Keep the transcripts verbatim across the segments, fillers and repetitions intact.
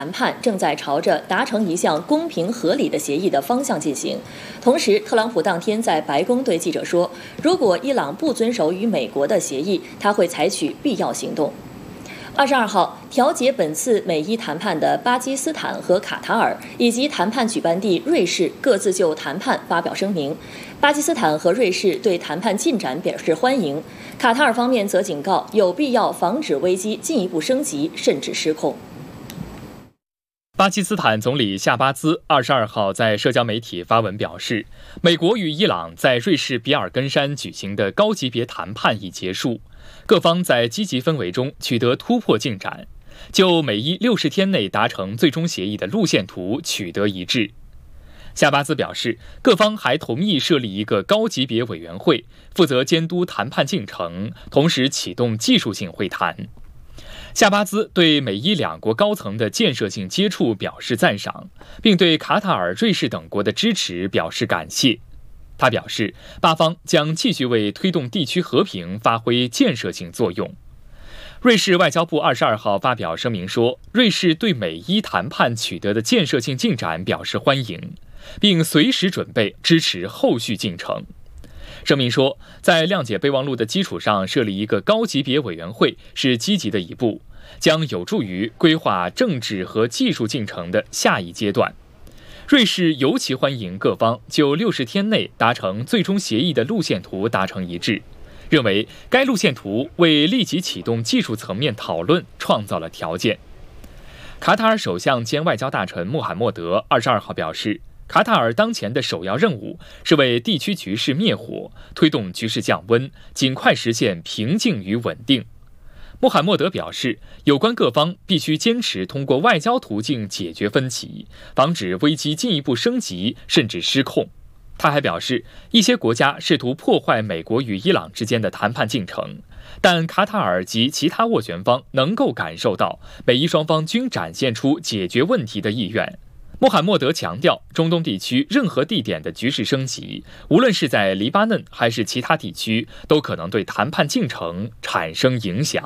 谈判正在朝着达成一项公平合理的协议的方向进行。同时，特朗普当天在白宫对记者说，如果伊朗不遵守与美国的协议，他会采取必要行动。二十二号，调解本次美伊谈判的巴基斯坦和卡塔尔以及谈判举办地瑞士各自就谈判发表声明。巴基斯坦和瑞士对谈判进展表示欢迎，卡塔尔方面则警告有必要防止危机进一步升级甚至失控。 巴基斯坦总理夏巴兹二十二号在社交媒体发文表示，美国与伊朗在瑞士比尔根山举行的高级别谈判已结束，各方在积极氛围中取得突破进展，就美伊六十天内达成最终协议的路线图取得一致。夏巴兹表示，各方还同意设立一个高级别委员会，负责监督谈判进程，同时启动技术性会谈。夏巴兹对美伊两国高层的建设性接触表示赞赏，并对卡塔尔、瑞士等国的支持表示感谢。他表示，巴方将继续为推动地区和平发挥建设性作用。瑞士外交部二十二号发表声明说，瑞士对美伊谈判取得的建设性进展表示欢迎，并随时准备支持后续进程。声明说，在谅解备忘录的基础上设立一个高级别委员会是积极的一步，将有助于规划政治和技术进程的下一阶段。瑞士尤其欢迎各方就六十天内达成最终协议的路线图达成一致，认为该路线图为立即启动技术层面讨论创造了条件。卡塔尔首相兼外交大臣穆罕默德二十二号表示，卡塔尔当前的首要任务是为地区局势灭火，推动局势降温，尽快实现平静与稳定。穆罕默德表示，有关各方必须坚持通过外交途径解决分歧，防止危机进一步升级甚至失控。他还表示，一些国家试图破坏美国与伊朗之间的谈判进程，但卡塔尔及其他斡旋方能够感受到美伊双方均展现出解决问题的意愿。穆罕默德强调，中东地区任何地点的局势升级，无论是在黎巴嫩还是其他地区，都可能对谈判进程产生影响。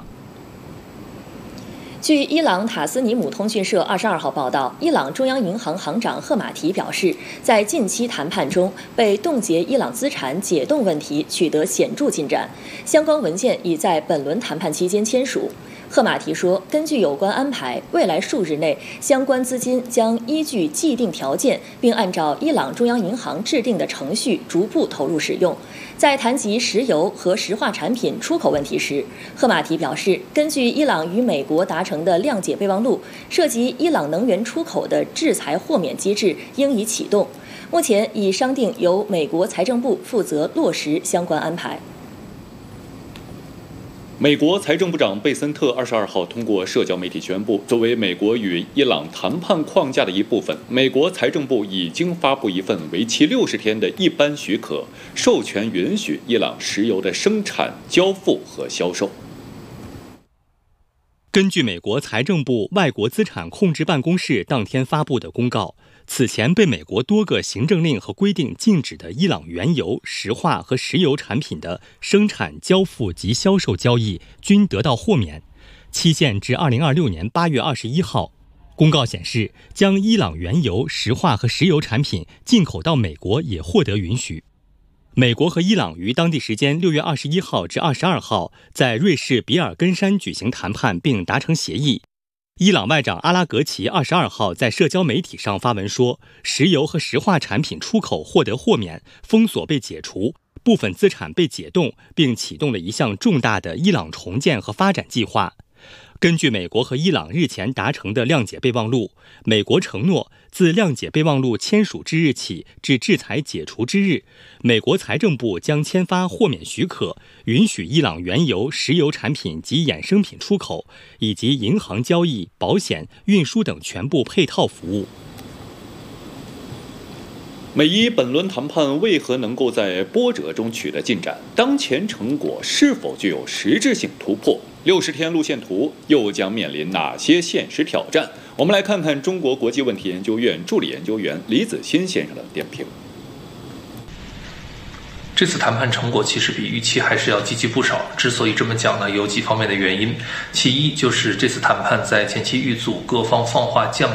据伊朗塔斯尼姆通讯社二十二号报道，伊朗中央银行行长赫马提表示，在近期谈判中，被冻结伊朗资产解冻问题取得显著进展，相关文件已在本轮谈判期间签署。赫马提说，根据有关安排，未来数日内，相关资金将依据既定条件，并按照伊朗中央银行制定的程序逐步投入使用。在谈及石油和石化产品出口问题时，赫马提表示，根据伊朗与美国达成的谅解备忘录，涉及伊朗能源出口的制裁豁免机制应已启动，目前已商定由美国财政部负责落实相关安排。 美国财政部长贝森特二十二号通过社交媒体宣布，作为美国与伊朗谈判框架的一部分，美国财政部已经发布一份为期六十天的一般许可，授权允许伊朗石油的生产、交付和销售。 根据美国财政部外国资产控制办公室当天发布的公告，此前被美国多个行政令和规定禁止的伊朗原油、石化和石油产品的生产、交付及销售交易均得到豁免，期限至二零二六年八月二十一号。公告显示，将伊朗原油、石化和石油产品进口到美国也获得允许。美国和伊朗于当地时间六月二十一号至二十二号在瑞士比尔根山举行谈判并达成协议。伊朗外长阿拉格齐二十二号在社交媒体上发文说，石油和石化产品出口获得豁免，封锁被解除，部分资产被解冻，并启动了一项重大的伊朗重建和发展计划。根据美国和伊朗日前达成的谅解备忘录，美国承诺自谅解备忘录签署之日起至制裁解除之日，美国财政部将签发豁免许可，允许伊朗原油、石油产品及衍生品出口，以及银行交易、保险、运输等全部配套服务。 美伊本轮谈判为何能够在波折中取得进展？当前成果是否具有实质性突破？六十天路线图又将面临哪些现实挑战？我们来看看中国国际问题研究院助理研究员李子欣先生的点评。 这次谈判成果其实比预期还是要积极不少。之所以这么讲呢，有几方面的原因。其一就是这次谈判在前期遇阻，各方放话降